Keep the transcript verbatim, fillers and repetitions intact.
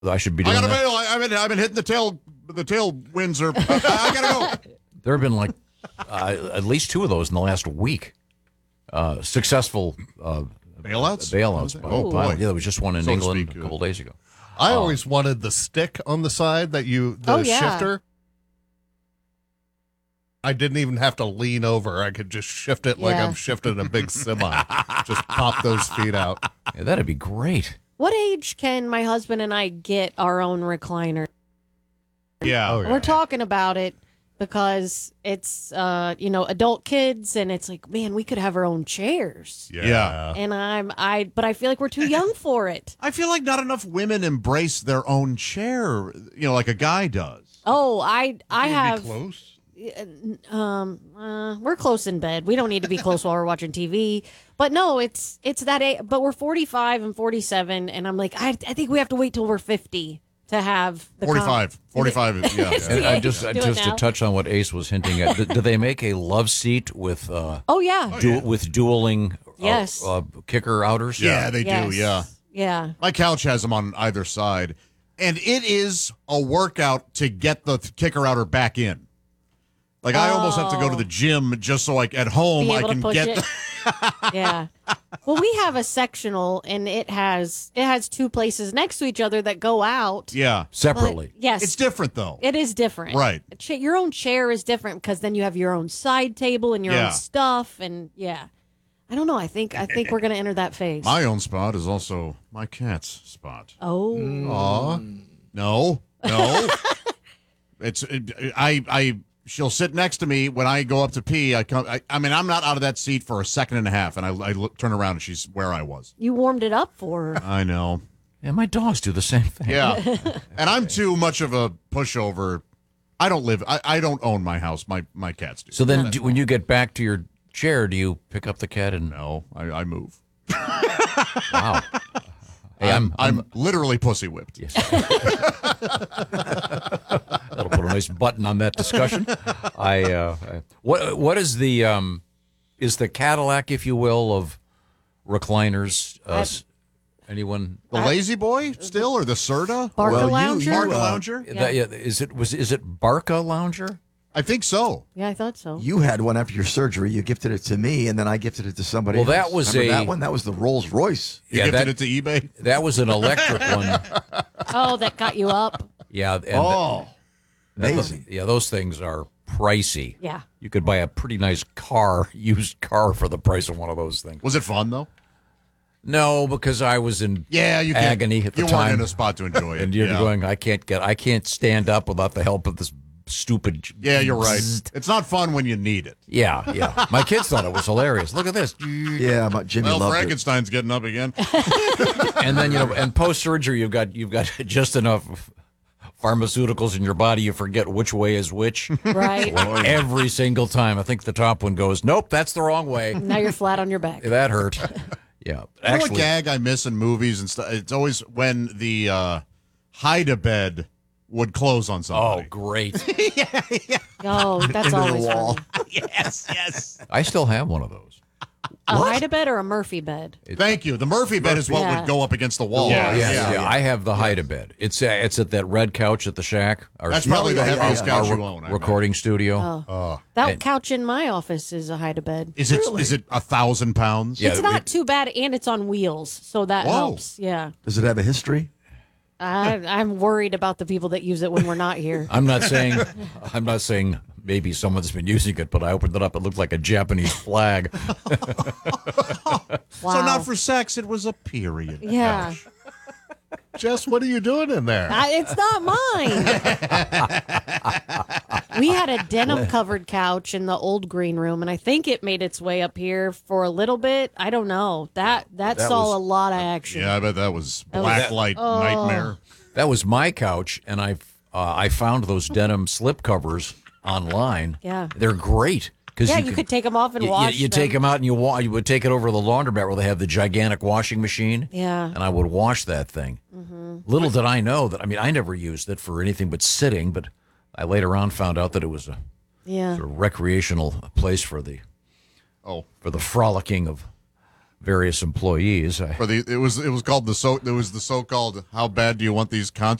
I should be I doing gotta that. bail. I, I've been I've been hitting the tail. The tail winds are. I, I gotta go. There have been like uh, at least two of those in the last week. Uh, successful uh, Bailouts. bailouts. Oh, Oh, boy. Yeah, there was just one in So to England speak, a couple days ago. I Oh. always wanted the stick on the side that you, the Oh, yeah. shifter. I didn't even have to lean over. I could just shift it like Yeah. I'm shifting a big semi. Just pop those feet out. Yeah, that'd be great. What age can my husband and I get our own recliner? Yeah. Oh, yeah. We're talking about it because it's, uh, you know, adult kids, and it's like, man, we could have our own chairs. Yeah. And I'm, I, but I feel like we're too young for it. I feel like not enough women embrace their own chair. You know, like a guy does. Oh, I, I You'd be have. close. Um, uh, we're close in bed. We don't need to be close while we're watching T V. But no, it's it's that. A- but we're forty-five and forty-seven, and I'm like, I, I think we have to wait till we're fifty to have the con- forty-five. forty-five. is- Yeah. And Yeah, I just do it just to now. touch on what Ace was hinting at. Do, do they make a love seat with uh, Oh yeah. du- with dueling uh, Yes. uh, kicker outers? Yeah, they Yes. do. Yeah. Yeah. My couch has them on either side, and it is a workout to get the th- kicker outer back in. Like I almost have to go to the gym just so like at home Be I able to can push get. it. The- Yeah. Well, we have a sectional, and it has it has two places next to each other that go out. yeah, Separately. But, yes. it's different though. It is different. Right. A cha- Your own chair is different because then you have your own side table and your Yeah. own stuff, and yeah. I don't know. I think I think we're gonna enter that phase. My own spot is also my cat's spot. oh. Aw, no, no. It's it, I I. She'll sit next to me when I go up to pee. I come. I, I mean, I'm not out of that seat for a second and a half, and I, I look, turn around and she's where I was. You warmed it up for her. I know. Yeah, my dogs do the same thing. Yeah, and I'm too much of a pushover. I don't live. I, I don't own my house. My my cats do. So then, do, when you get back to your chair, do you pick up the cat and? no, I, I move. Wow. Hey, I'm, I'm, I'm, literally pussy whipped. yes. That'll put a nice button on that discussion. I, uh, I what what is the um, is the Cadillac, if you will, of recliners? Uh, s- anyone? The lazy boy still or the Serta? Barca Well, you- lounger. you, Barca uh, lounger? That- yeah, is it was is it Barca Lounger? I think so. Yeah, I thought so. You had one after your surgery. You gifted it to me, and then I gifted it to somebody Well, else. that was Remember a- that one. That was the Rolls Royce. You Yeah, gifted that- it to eBay. That was an electric one. Oh, that got you up. Yeah. And Oh, that- amazing. yeah, those things are pricey. Yeah. You could buy a pretty nice car, used car, for the price of one of those things. Was it fun though? No, because I was in Yeah, you can't- agony at the you time. weren't in a spot to enjoy it. And you're yeah. going, I can't get, I can't stand up without the help of this stupid. Yeah, you're right. It's not fun when you need it. Yeah, yeah. My kids thought it was hilarious. Look at this. Yeah, my, Jimmy Well, loved it. Frankenstein's getting up again. And then you know, and post surgery, you've got you've got just enough pharmaceuticals in your body, you forget which way is which. Right. Every single time, I think the top one goes, nope, that's the wrong way. Now you're flat on your back. That hurt. Yeah, You know what actually, gag I miss in movies and stuff? It's always when the uh, hide-a-bed would close on oh, somebody. great. Oh, that's Into the always wall. funny. yes, yes. I still have one of those. A hide-a-bed or a Murphy bed? Thank you. The Murphy bed is what Yeah. would go up against the wall. Yeah, yeah, yeah. yeah. I have the hide-a-bed. It's uh, it's at that red couch at the shack. Our, That's probably the Yeah, yeah, heaviest yeah. couch our you own. I bet. recording studio. Oh. That And- couch in my office is a hide-a-bed. Is it is it a thousand pounds? Yeah, It's it- not too bad, and it's on wheels, so that Whoa. helps. Yeah. Does it have a history? I, I'm worried about the people that use it when we're not here. I'm not saying I'm not saying maybe someone's been using it, but I opened it up. It looked like a Japanese flag. Wow. So not for sex, it was a period. Yeah. Jess, what are you doing in there? I, it's not mine. We had a denim covered couch in the old green room, and I think it made its way up here for a little bit. I don't know. That that, That saw was- a lot of action. Yeah, I bet that was was- black light Oh. nightmare. That was my couch, and I uh, I found those denim slip covers online. Yeah. They're great because Yeah, you could take 'em off and you, you- wash You, take them. them out and you wa- you would take it over to the laundromat where they have the gigantic washing machine. Yeah. and I would wash that thing. Mm-hmm. Little did I know that. I mean, I never used it for anything but sitting, but I later on found out that it was a Yeah. sort of recreational place for the Oh, for the frolicking of various employees. I, For the it was it was called the so there was the so called how bad do you want these